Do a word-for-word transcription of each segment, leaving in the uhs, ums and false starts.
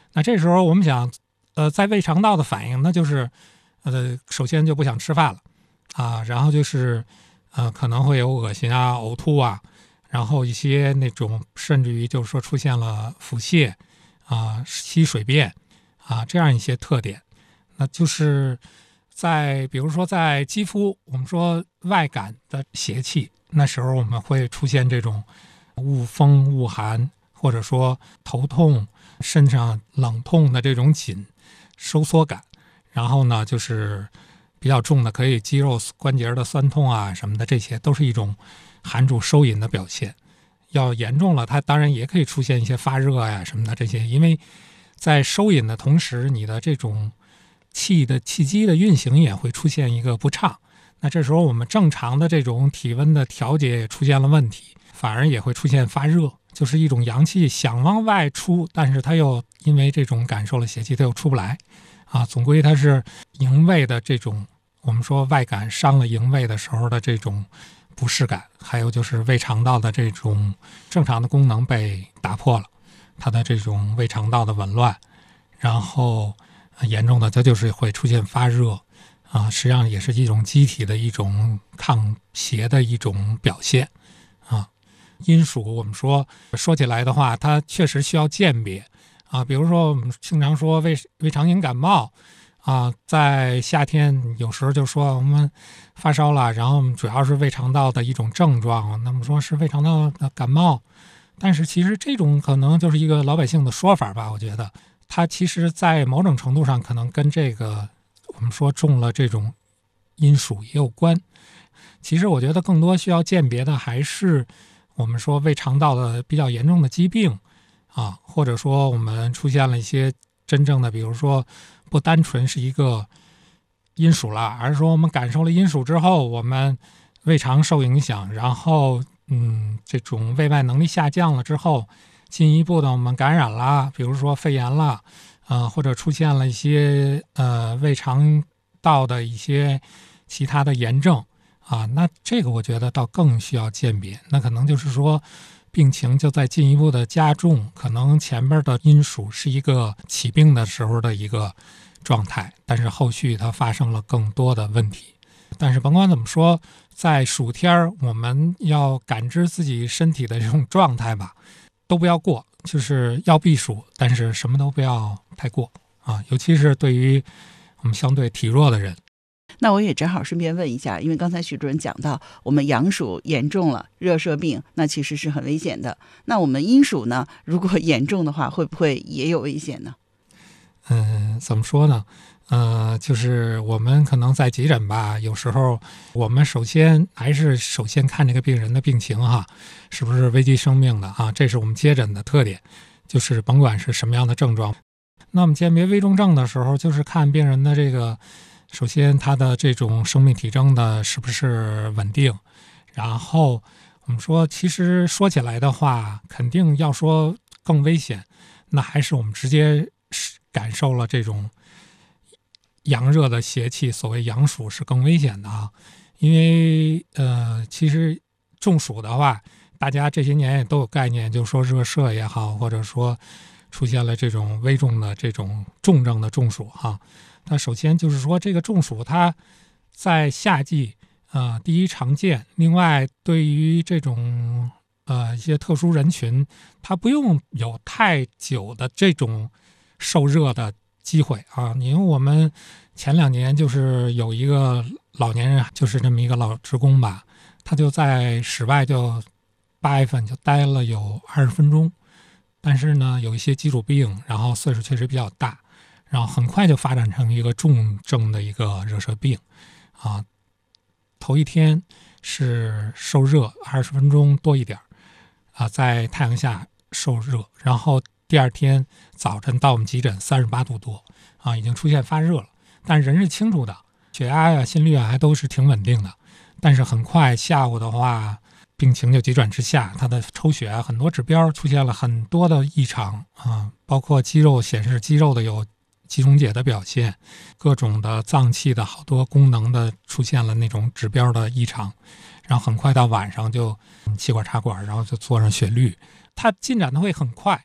那这时候我们想，呃，在胃肠道的反应，那就是，呃，首先就不想吃饭了，啊，然后就是，呃，可能会有恶心啊、呕吐啊，然后一些那种甚至于就是说出现了腹泻啊、稀水便啊这样一些特点。那就是在比如说在肌肤，我们说外感的邪气，那时候我们会出现这种恶风、恶寒，或者说头痛、身上冷痛的这种紧收缩感，然后呢就是比较重的，可以肌肉关节的酸痛啊什么的，这些都是一种寒主收引的表现。要严重了，它当然也可以出现一些发热呀什么的这些，因为在收引的同时，你的这种气的气机的运行也会出现一个不畅。那这时候我们正常的这种体温的调节也出现了问题，反而也会出现发热，就是一种阳气想往外出，但是它又因为这种感受了邪气，它又出不来啊。总归它是营卫的这种，我们说外感伤了营卫的时候的这种不适感，还有就是胃肠道的这种正常的功能被打破了，它的这种胃肠道的紊乱，然后严重的它就是会出现发热啊，实际上也是一种机体的一种抗邪的一种表现啊。阴暑我们说说起来的话，它确实需要鉴别啊，比如说我们经常说胃胃肠型感冒啊，在夏天有时候就说我们发烧了，然后主要是胃肠道的一种症状，那么说是胃肠道的感冒，但是其实这种可能就是一个老百姓的说法吧，我觉得它其实在某种程度上可能跟这个我们说中了这种阴暑也有关。其实我觉得更多需要鉴别的还是我们说胃肠道的比较严重的疾病啊，或者说我们出现了一些真正的，比如说不单纯是一个阴暑了，而是说我们感受了阴暑之后，我们胃肠受影响，然后嗯，这种胃外能力下降了之后，进一步的我们感染了，比如说肺炎了，呃，或者出现了一些呃胃肠道的一些其他的炎症啊，那这个我觉得倒更需要鉴别。那可能就是说病情就在进一步的加重，可能前边的阴暑是一个起病的时候的一个状态，但是后续它发生了更多的问题。但是甭管怎么说，在暑天我们要感知自己身体的这种状态吧，都不要过，就是要避暑，但是什么都不要太过啊，尤其是对于我们相对体弱的人。 那我也正好顺便问一下，因为刚才徐主任讲到我们阳暑严重了，热射病那其实是很危险的，那我们阴暑呢，如果严重的话会不会也有危险呢？ 嗯，怎么说呢？呃，就是我们可能在急诊吧，有时候我们首先还是首先看这个病人的病情哈，是不是危及生命的啊？这是我们接诊的特点，就是甭管是什么样的症状。那我们鉴别危重症的时候，就是看病人的这个，首先他的这种生命体征的是不是稳定，然后我们说，其实说起来的话，肯定要说更危险，那还是我们直接感受了这种阳热的邪气，所谓阳暑是更危险的啊。因为呃，其实中暑的话，大家这些年也都有概念，就是说热射也好，或者说出现了这种危重的这种重症的中暑哈。那首先就是说，这个中暑它在夏季呃第一常见，另外对于这种呃一些特殊人群，它不用有太久的这种受热的机会啊。因为我们前两年就是有一个老年人，就是这么一个老职工吧，他就在室外就八月份就待了有二十分钟，但是呢有一些基础病，然后岁数确实比较大，然后很快就发展成一个重症的一个热射病啊。头一天是受热二十分钟多一点啊，在太阳下受热，然后第二天早晨到我们急诊三十八度多啊，已经出现发热了，但人是清楚的，血压呀、心率啊还都是挺稳定的。但是很快下午的话，病情就急转直下，他的抽血啊很多指标出现了很多的异常啊，包括肌肉显示肌肉的有肌溶解的表现，各种的脏器的好多功能的出现了那种指标的异常，然后很快到晚上就气管插管，然后就做上血滤，它进展的会很快。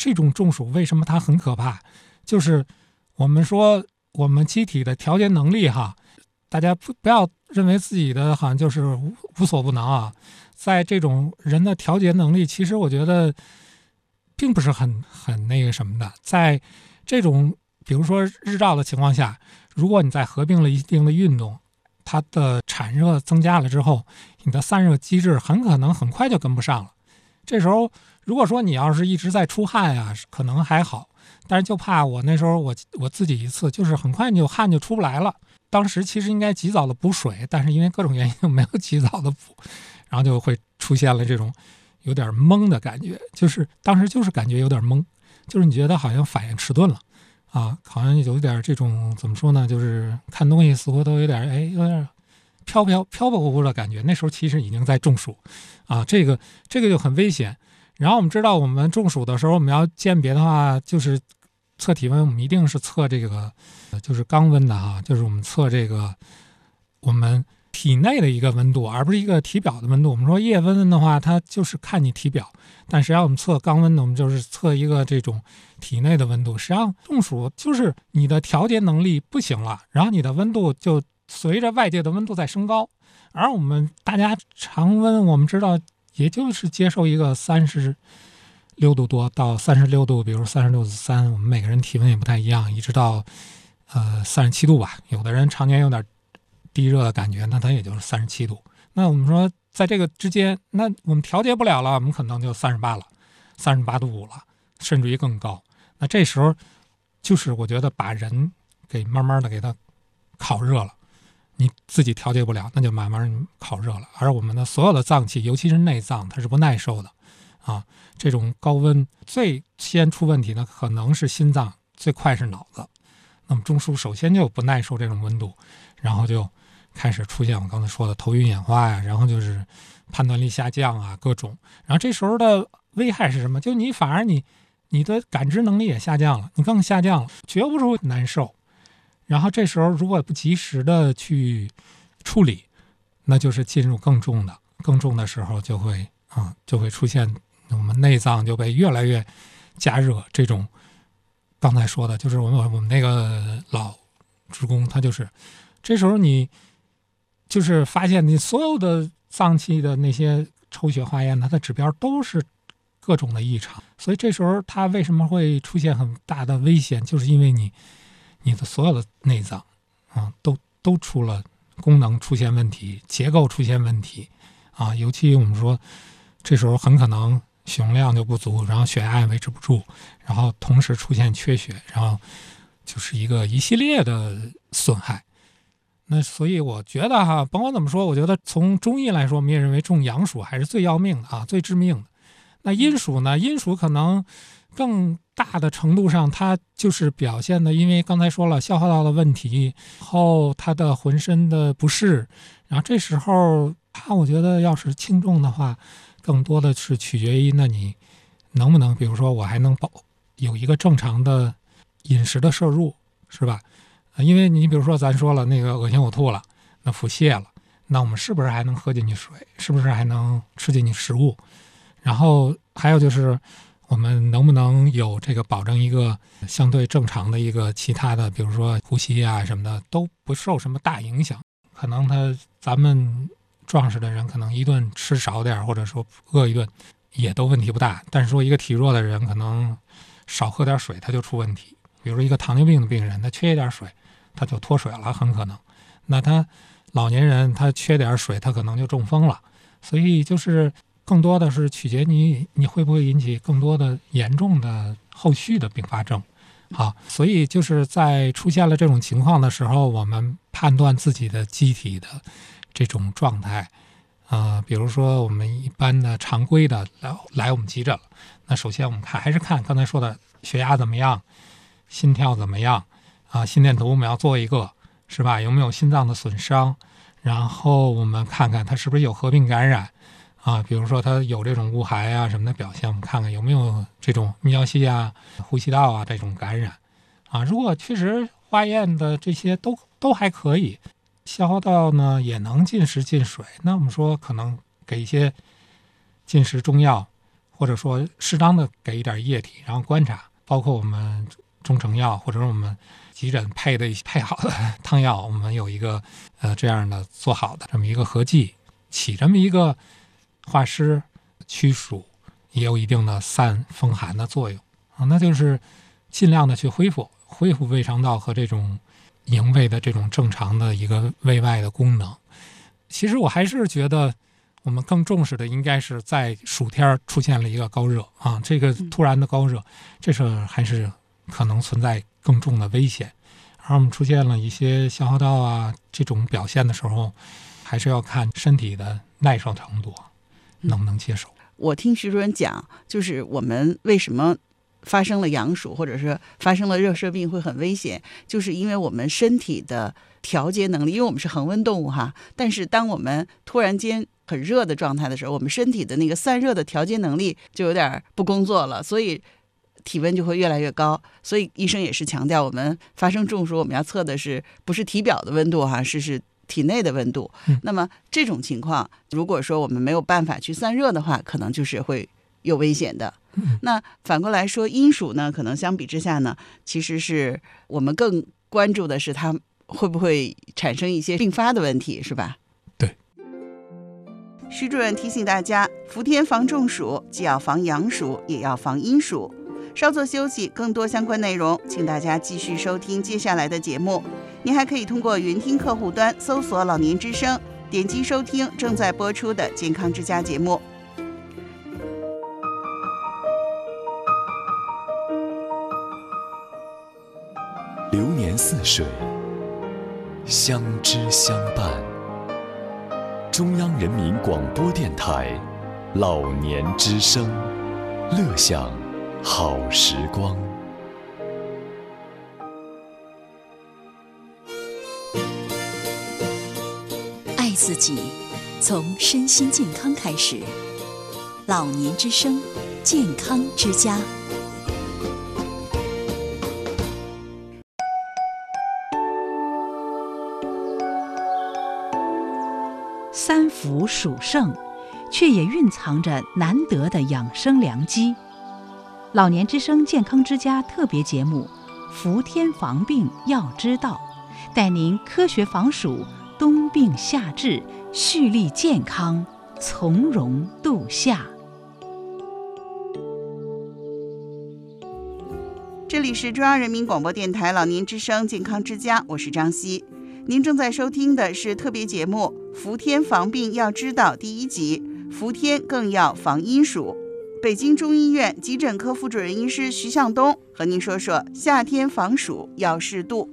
这种中暑为什么它很可怕？就是我们说我们机体的调节能力哈，大家不不要认为自己的好像就是无无所不能啊。在这种人的调节能力，其实我觉得并不是很很那个什么的。在这种比如说日照的情况下，如果你在合并了一定的运动，它的产热增加了之后，你的散热机制很可能很快就跟不上了。这时候如果说你要是一直在出汗啊，可能还好，但是就怕我那时候我我自己一次就是很快就汗就出不来了。当时其实应该及早的补水，但是因为各种原因没有及早的补，然后就会出现了这种有点懵的感觉，就是当时就是感觉有点懵，就是你觉得好像反应迟钝了啊，好像有点这种怎么说呢，就是看东西似乎都有点哎有点飘飘飘飘忽忽的感觉。那时候其实已经在中暑啊，这个这个就很危险。然后我们知道我们中暑的时候，我们要鉴别的话，就是测体温，我们一定是测这个就是肛温的哈，就是我们测这个我们体内的一个温度，而不是一个体表的温度。我们说液温的话，它就是看你体表，但实际上我们测肛温呢，我们就是测一个这种体内的温度。实际上中暑就是你的调节能力不行了，然后你的温度就随着外界的温度在升高。而我们大家常温，我们知道也就是接受一个三十六度多到三十六度，比如三十六度三，我们每个人体温也不太一样，一直到呃三十七度吧。有的人常年有点低热的感觉，那它也就是三十七度。那我们说在这个之间，那我们调节不了了，我们可能就三十八了，三十八度五了，甚至于更高。那这时候就是我觉得把人给慢慢的给它烤热了。你自己调节不了，那就慢慢烤热了。而我们的所有的脏器，尤其是内脏，它是不耐受的啊。这种高温最先出问题的可能是心脏，最快是脑子。那么中枢首先就不耐受这种温度，然后就开始出现我刚才说的头晕眼花呀，然后就是判断力下降啊，各种。然后这时候的危害是什么？就你反而你你的感知能力也下降了，你更下降了，觉不出难受。然后这时候如果不及时的去处理，那就是进入更重的更重的时候就会啊就会出现我们内脏就被越来越加热。这种刚才说的就是我们我们那个老职工，他就是这时候你就是发现你所有的脏器的那些抽血化验，它的指标都是各种的异常。所以这时候它为什么会出现很大的危险，就是因为你你的所有的内脏啊，都都出了功能出现问题，结构出现问题啊。尤其我们说，这时候很可能血容量就不足，然后血压也维持不住，然后同时出现缺血，然后就是一个一系列的损害。那所以我觉得哈，甭管怎么说，我觉得从中医来说，我们也认为中阳暑还是最要命的啊，最致命的。那阴暑呢？阴暑可能更大的程度上，它就是表现的，因为刚才说了消化道的问题后，它的浑身的不适，然后这时候它我觉得要是轻重的话，更多的是取决于那你能不能，比如说我还能保有一个正常的饮食的摄入，是吧？因为你比如说咱说了那个恶心呕吐了，那腹泻了，那我们是不是还能喝进去水？是不是还能吃进去食物？然后还有就是我们能不能有这个保证一个相对正常的一个其他的，比如说呼吸啊什么的都不受什么大影响。可能他咱们壮实的人可能一顿吃少点，或者说饿一顿也都问题不大，但是说一个体弱的人可能少喝点水他就出问题。比如说一个糖尿病的病人，他缺一点水他就脱水了，很可能。那他老年人他缺点水他可能就中风了。所以就是更多的是取决你你会不会引起更多的严重的后续的并发症。好，所以就是在出现了这种情况的时候，我们判断自己的机体的这种状态，呃，比如说我们一般的常规的来来我们急诊了，那首先我们看还是看刚才说的血压怎么样，心跳怎么样啊，心电图我们要做一个，是吧？有没有心脏的损伤？然后我们看看它是不是有合并感染。啊，比如说它有这种雾霾啊什么的表现，我们看看有没有这种泌尿系啊、呼吸道啊这种感染啊。如果确实化验的这些都都还可以，消化道呢也能进食进水，那我们说可能给一些进食中药， 或者说适当的给一点液体，然后观察，包括我们中成药或者是我们急诊配的配好的汤药，我们有一个呃这样的做好的这么一个合剂，起这么一个化湿驱暑，也有一定的散风寒的作用啊，那就是尽量的去恢复恢复胃肠道和这种营卫的这种正常的一个胃外的功能。其实我还是觉得我们更重视的应该是在暑天出现了一个高热啊，这个突然的高热，这是还是可能存在更重的危险。而我们出现了一些消耗道啊这种表现的时候，还是要看身体的耐受程度能不能接受。 我听徐主任讲，就是我们为什么发生了阳暑或者是发生了热射病会很危险，就是因为我们身体的调节能力，因为我们是恒温动物哈，但是当我们突然间很热的状态的时候，我们身体的那个散热的调节能力就有点不工作了，所以体温就会越来越高。所以医生也是强调，我们发生中暑我们要测的是不是体表的温度哈，是是体内的温度。 嗯、 那么这种情况，如果说我们没有办法去散热的话，可能就是会有危险的。 嗯、 那反过来说，阴暑呢，可能相比之下呢，其实是我们更关注的是它会不会产生一些并发的问题，是吧？ 对。 徐主任提醒大家，伏天防中暑，既要防阳暑，也要防阴暑。稍作休息，更多相关内容，请大家继续收听接下来的节目。您还可以通过云听客户端搜索老年之声，点击收听正在播出的健康之家节目。 流年似水，相知相伴。中央人民广播电台老年之声，乐享好时光。 爱自己，从身心健康开始。老年之声，健康之家。 三伏属盛，却也蕴藏着难得的养生良机。老年之声健康之家特别节目《伏天防病要知道》，带您科学防暑，冬病夏治，蓄力健康，从容度夏。 这里是中央人民广播电台老年之声健康之家，我是张希。您正在收听的是特别节目《伏天防病要知道》第一集，伏天更要防阴暑。北京中医院急诊科副主任医师徐向东和您说说夏天防暑要适度。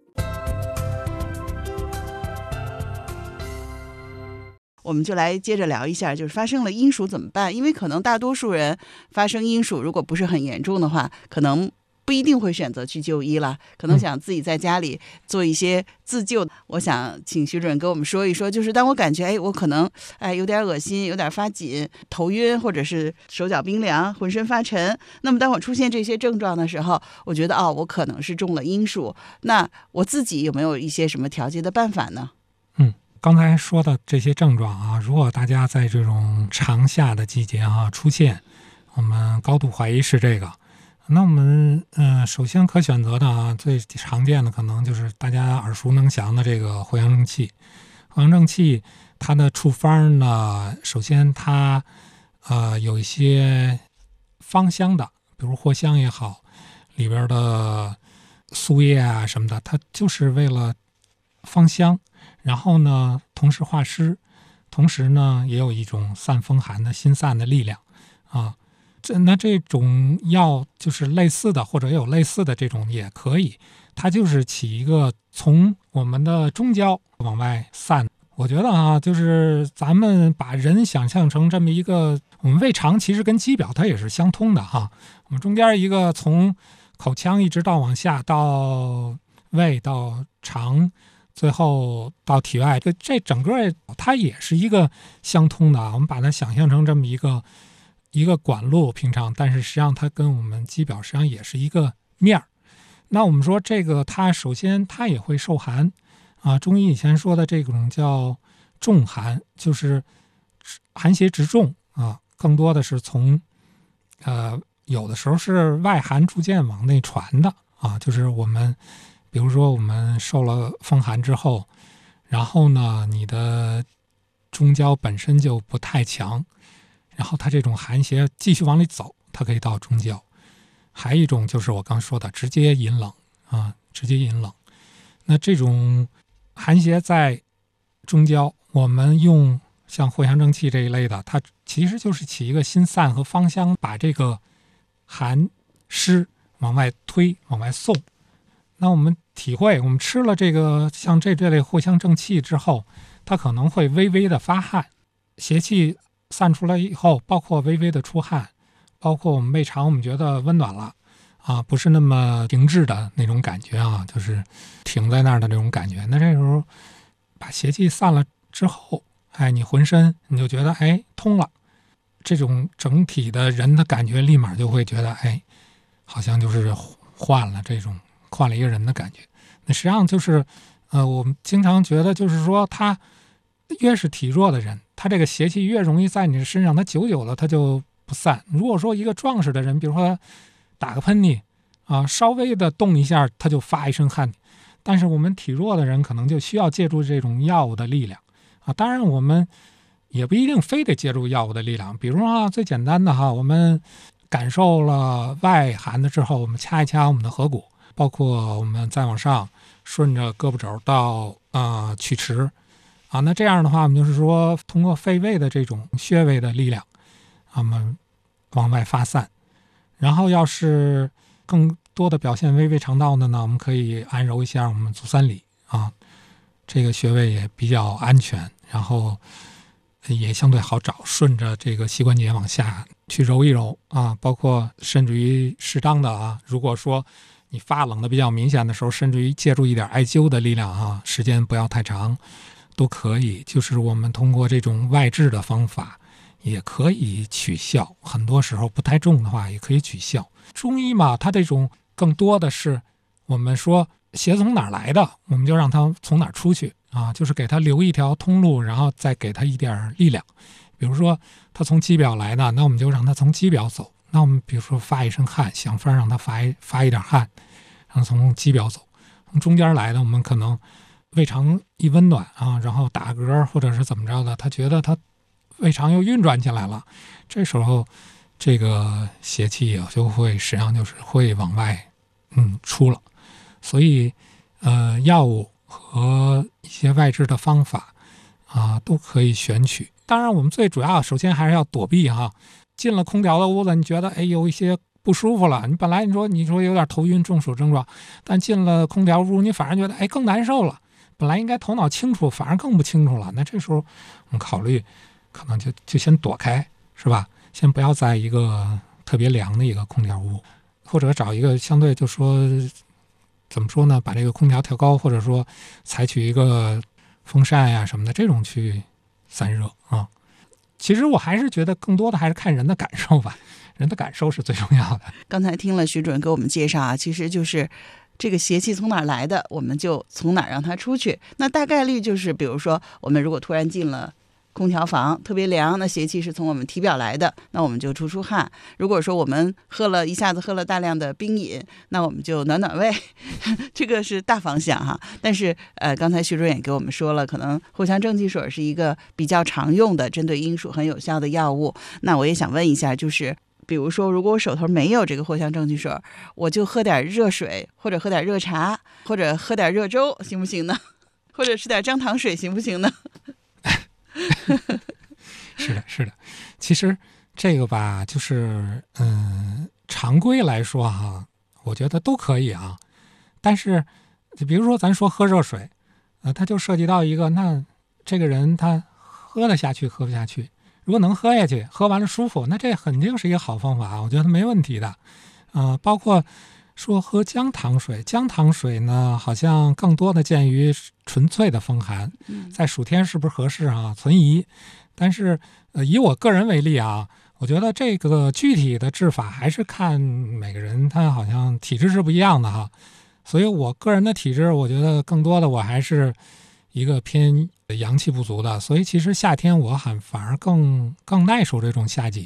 我们就来接着聊一下，就是发生了阴暑怎么办？因为可能大多数人发生阴暑，如果不是很严重的话，可能不一定会选择去就医了，可能想自己在家里做一些自救。嗯、我想请徐主任跟我们说一说，就是当我感觉哎，我可能哎有点恶心，有点发紧，头晕，或者是手脚冰凉，浑身发沉，那么当我出现这些症状的时候，我觉得哦，我可能是中了阴暑，那我自己有没有一些什么调节的办法呢？ 嗯，刚才说的这些症状啊，如果大家在这种长夏的季节啊出现，我们高度怀疑是这个。那我们嗯、呃，首先可选择的啊，最常见的可能就是大家耳熟能详的这个藿香正气。藿香正气它的处方呢，首先它呃有一些芳香的，比如藿香也好，里边的苏叶啊什么的，它就是为了芳香，然后呢同时化湿，同时呢也有一种散风寒的心散的力量啊。这那这种药就是类似的，或者有类似的这种也可以，它就是起一个从我们的中焦往外散。我觉得啊，就是咱们把人想象成这么一个，我们胃肠其实跟肌表它也是相通的哈。我们中间一个从口腔一直到往下到胃到肠，最后到体外，这这整个它也是一个相通的啊。我们把它想象成这么一个。一个管路平常，但是实际上它跟我们肌表实际上也是一个面儿。那我们说这个它首先它也会受寒啊，中医以前说的这种叫重寒，就是寒邪直中啊，更多的是从呃，有的时候是外寒逐渐往内传的啊，就是我们比如说我们受了风寒之后，然后呢，你的中焦本身就不太强，然后它这种寒邪继续往里走，它可以到中焦。还有一种就是我刚说的直接引冷啊，直接引冷。那这种寒邪在中焦，我们用像藿香正气这一类的，它其实就是起一个心散和芳香，把这个寒湿往外推，往外送。那我们体会，我们吃了这个像这这类藿香正气之后，它可能会微微的发汗，邪气散出来以后，包括微微的出汗，包括我们胃肠我们觉得温暖了啊，不是那么停滞的那种感觉啊，就是停在那儿的那种感觉。那这时候把邪气散了之后，哎，你浑身你就觉得哎通了，这种整体的人的感觉立马就会觉得哎，好像就是换了这种换了一个人的感觉。那实际上就是呃，我们经常觉得就是说他越是体弱的人，他这个邪气越容易在你的身上，他久久了他就不散。如果说一个壮实的人，比如说打个喷嚏啊，稍微的动一下他就发一身汗，但是我们体弱的人可能就需要借助这种药物的力量啊。当然我们也不一定非得借助药物的力量，比如说啊，最简单的哈，我们感受了外寒的之后，我们掐一掐我们的合谷，包括我们再往上顺着胳膊肘到呃曲池啊，那这样的话我们就是说通过肺胃的这种穴位的力量啊，我们往外发散。然后要是更多的表现微胃肠道的呢，我们可以按揉一下我们足三里啊，这个穴位也比较安全，然后也相对好找，顺着这个膝关节往下去揉一揉啊，包括甚至于适当的啊，如果说你发冷的比较明显的时候，甚至于借助一点艾灸的力量啊，时间不要太长都可以。就是我们通过这种外治的方法也可以取效，很多时候不太重的话也可以取效。中医嘛，它这种更多的是我们说邪从哪儿来的，我们就让它从哪儿出去啊，就是给它留一条通路，然后再给它一点力量。比如说它从肌表来的，那我们就让它从肌表走。那我们比如说发一身汗，想法让它发一发一点汗，然后从肌表走。从中间来的，我们可能胃肠一温暖啊，然后打嗝或者是怎么着的，他觉得他胃肠又运转起来了，这时候这个邪气也就会实际上就是会往外嗯出了。所以呃药物和一些外治的方法啊都可以选取。当然我们最主要首先还是要躲避哈，进了空调的屋子，你觉得哎有一些不舒服了，你本来你说你说有点头晕中暑症状，但进了空调屋你反而觉得哎更难受了，本来应该头脑清楚反而更不清楚了，那这时候我们考虑可能就就先躲开，是吧？先不要在一个特别凉的一个空调屋，或者找一个相对就说怎么说呢，把这个空调调高，或者说采取一个风扇呀什么的这种去散热啊。其实我还是觉得更多的还是看人的感受吧，人的感受是最重要的。 刚才听了徐主任给我们介绍啊，其实就是这个邪气从哪儿来的，我们就从哪儿让它出去。那大概率就是比如说我们如果突然进了空调房特别凉，那邪气是从我们体表来的，那我们就出出汗。如果说我们喝了一下子喝了大量的冰饮，那我们就暖暖胃这个是大方向哈。但是呃，刚才徐主任也给我们说了，可能藿香正气水是一个比较常用的针对阴暑很有效的药物。那我也想问一下，就是比如说如果我手头没有这个藿香正气水，我就喝点热水或者喝点热茶或者喝点热粥行不行呢？或者吃点姜糖水行不行呢？ 是的，是的，其实这个吧，就是嗯，常规来说哈，我觉得都可以啊。但是，就比如说咱说喝热水，呃，它就涉及到一个，那这个人他喝得下去，喝不下去。如果能喝下去，喝完了舒服，那这肯定是一个好方法，我觉得没问题的。呃，包括说喝姜糖水，姜糖水呢，好像更多的见于纯粹的风寒，在暑天是不是合适啊？存疑。但是，呃，以我个人为例啊，我觉得这个具体的治法还是看每个人，他好像体质是不一样的哈。所以我个人的体质，我觉得更多的我还是一个偏阳气不足的，所以其实夏天我还反而更更耐受这种夏季。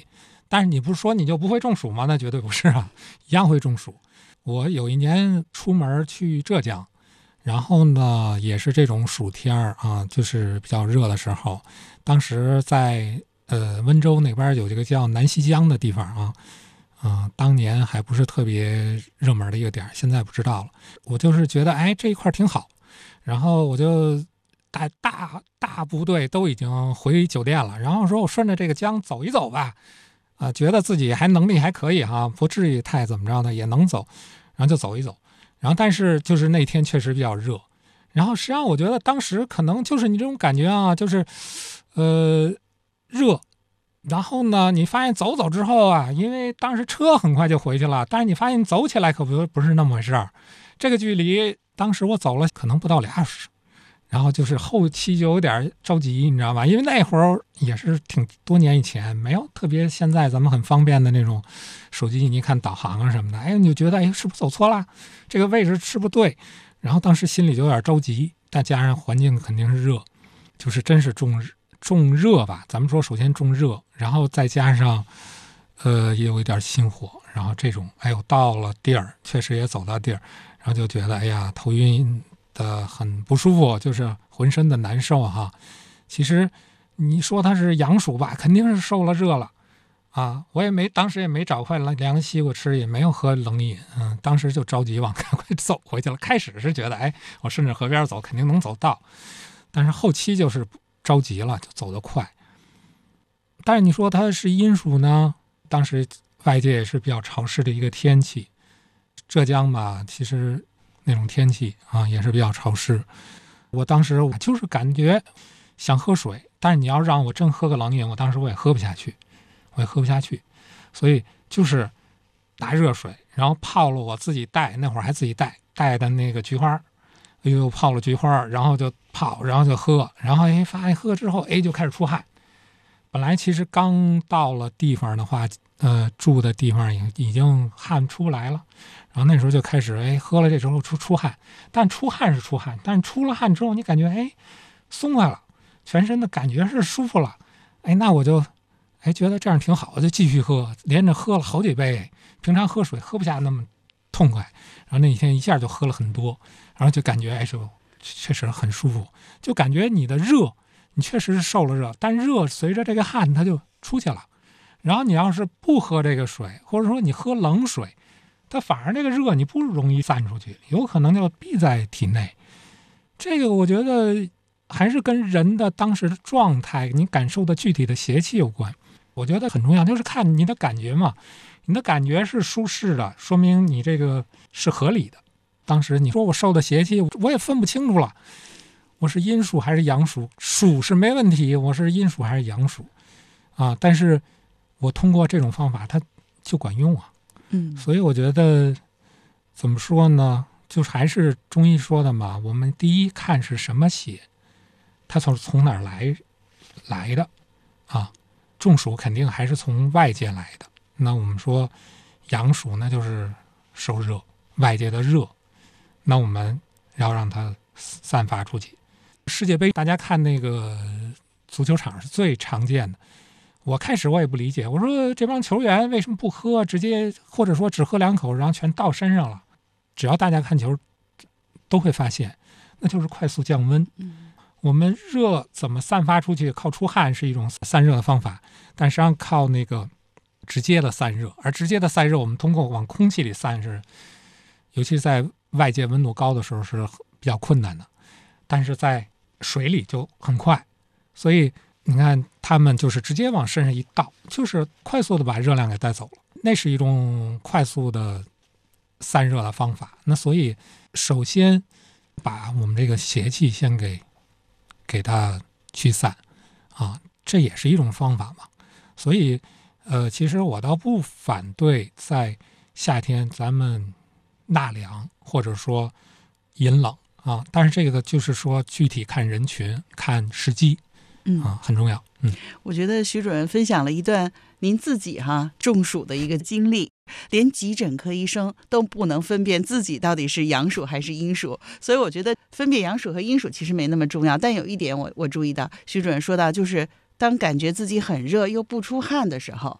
但是你不是说你就不会中暑吗？那绝对不是啊，一样会中暑。我有一年出门去浙江，然后呢也是这种暑天啊，就是比较热的时候，当时在呃温州那边有这个叫南溪江的地方啊，嗯、呃，当年还不是特别热门的一个点，现在不知道了。我就是觉得哎这一块挺好，然后我就大大大部队都已经回酒店了，然后说我顺着这个江走一走吧。啊、呃，觉得自己还能力还可以哈，不至于太怎么着的，也能走，然后就走一走。然后但是就是那天确实比较热，然后实际上我觉得当时可能就是你这种感觉啊，就是呃热，然后呢你发现走走之后啊，因为当时车很快就回去了，但是你发现走起来可不不是那么回事儿。这个距离当时我走了可能不到俩小时。然后就是后期就有点着急，你知道吧？因为那会儿也是挺多年以前，没有特别现在咱们很方便的那种手机，你看导航啊什么的，哎，你就觉得哎是不是走错了？这个位置是不是对？然后当时心里就有点着急，再加上环境肯定是热，就是真是重重热吧。咱们说首先重热，然后再加上呃也有一点心火，然后这种哎呦到了地儿，确实也走到地儿，然后就觉得哎呀头晕的很不舒服，就是浑身的难受哈。其实你说它是阳暑吧，肯定是受了热了啊。我也没当时也没找块凉西瓜吃，也没有喝冷饮，嗯，当时就着急往赶快走回去了。开始是觉得哎，我顺着河边走肯定能走到，但是后期就是着急了，就走得快。但是你说它是阴暑呢，当时外界也是比较潮湿的一个天气，浙江嘛，其实那种天气啊也是比较潮湿。我当时我就是感觉想喝水，但是你要让我真喝个冷饮，我当时我也喝不下去，我也喝不下去，所以就是拿热水，然后泡了我自己带，那会儿还自己带带的那个菊花，又泡了菊花，然后就泡，然后就喝，然后哎发现喝之后哎就开始出汗。本来其实刚到了地方的话，呃，住的地方已已经汗出不来了，然后那时候就开始，哎，喝了这时候出出汗，但出汗是出汗，但是出了汗之后，你感觉哎松快了，全身的感觉是舒服了，哎，那我就哎觉得这样挺好，我就继续喝，连着喝了好几杯，平常喝水喝不下那么痛快，然后那一天一下就喝了很多，然后就感觉哎就确实很舒服，就感觉你的热。你确实是受了热，但热随着这个汗它就出去了。然后你要是不喝这个水，或者说你喝冷水，它反而这个热你不容易散出去，有可能就闭在体内。这个我觉得还是跟人的当时的状态，你感受的具体的邪气有关。我觉得很重要，就是看你的感觉嘛。你的感觉是舒适的，说明你这个是合理的。当时你说我受的邪气，我也分不清楚了。我是阴暑还是阳暑？暑是没问题，我是阴暑还是阳暑啊？但是我通过这种方法，它就管用啊。 嗯， 所以我觉得怎么说呢？就是还是中医说的嘛。我们第一看是什么邪，它从从哪儿来来的啊？中暑肯定还是从外界来的。那我们说阳暑那就是受热，外界的热，那我们要让它散发出去。世界杯大家看那个足球场是最常见的，我开始我也不理解，我说这帮球员为什么不喝，直接或者说只喝两口然后全倒身上了。只要大家看球都会发现，那就是快速降温。我们热怎么散发出去，靠出汗是一种散热的方法，但实际上靠那个直接的散热，而直接的散热我们通过往空气里散是，尤其在外界温度高的时候是比较困难的，但是在水里就很快，所以你看他们就是直接往身上一倒，就是快速的把热量给带走了，那是一种快速的散热的方法。那所以首先把我们这个邪气先给给它驱散啊，这也是一种方法嘛。所以呃，其实我倒不反对在夏天咱们纳凉或者说饮冷啊，但是这个就是说具体看人群看时机，嗯啊，很重要。嗯， 我觉得徐主任分享了一段您自己哈中暑的一个经历，连急诊科医生都不能分辨自己到底是阳暑还是阴暑，所以我觉得分辨阳暑和阴暑其实没那么重要。但有一点我我注意到，徐主任说到，就是当感觉自己很热又不出汗的时候，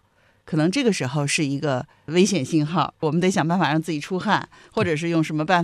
可能这个时候是一个危险信号，我们得想办法让自己出汗，或者是用什么办